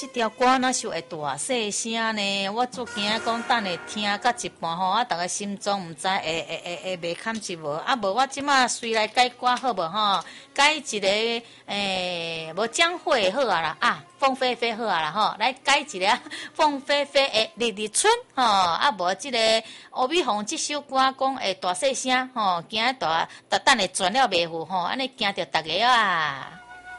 这条歌哪是会大细声呢？我足惊讲等下听到一半吼，啊，大家心中毋知会袂堪一无。啊，无我即马随来改歌好无吼？改一个无江蕙好啊啦，啊，凤飞飞好啊啦吼，来改一个凤飞飞的日日春吼，啊，无即个吴美凤即首歌讲会大细声吼，惊大等下转了袂赴吼，安尼惊着大家啊。